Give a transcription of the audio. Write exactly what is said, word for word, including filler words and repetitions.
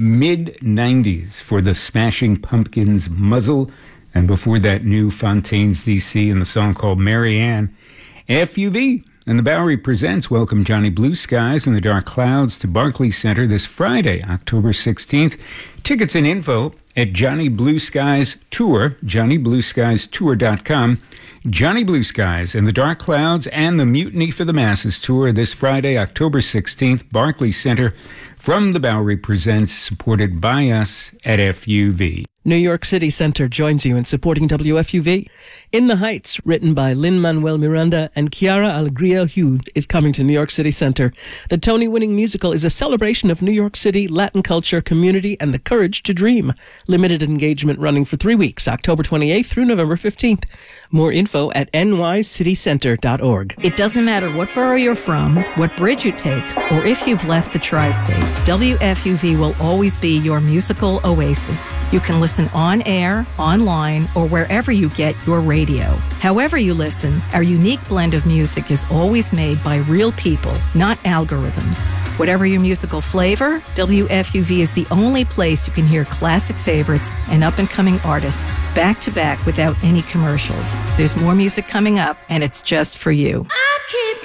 mid nineties for the Smashing Pumpkins' Muzzle, and before that, New Fontaines D C and the song called Marianne. F U V and the Bowery Presents welcome Johnny Blue Skies and the Dark Clouds to Barclays Center this Friday, October sixteenth. Tickets and info at Johnny Blue Skies Tour, johnny blue skies tour dot com. Johnny Blue Skies and the Dark Clouds and the Mutiny for the Masses Tour this Friday, October sixteenth, Barclays Center, from the Bowery Presents, supported by us at F U V. New York City Center joins you in supporting W F U V. In the Heights, written by Lin-Manuel Miranda and Chiara Alegria Hughes, is coming to New York City Center. The Tony-winning musical is a celebration of New York City, Latin culture, community, and the courage to dream. Limited engagement running for three weeks, October twenty-eighth through November fifteenth. More info at n y city center dot org. It doesn't matter what borough you're from, what bridge you take, or if you've left the tri-state, W F U V will always be your musical oasis. You can listen on air, online, or wherever you get your radio. However you listen, our unique blend of music is always made by real people, not algorithms. Whatever your musical flavor, W F U V is the only place you can hear classic favorites and up-and-coming artists back to back without any commercials. There's more music coming up, and it's just for you.